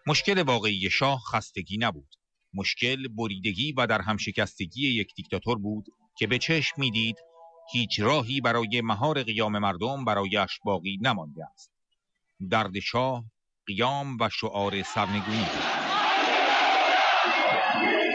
مشکل واقعی شاه خستگی نبود. مشکل بریدگی و در هم شکستگی یک دیکتاتور بود که به چشم میدید هیچ راهی برای مهار قیام مردم برایش باقی نمانده است. درد شاه قیام و شعار سرنگونی بود.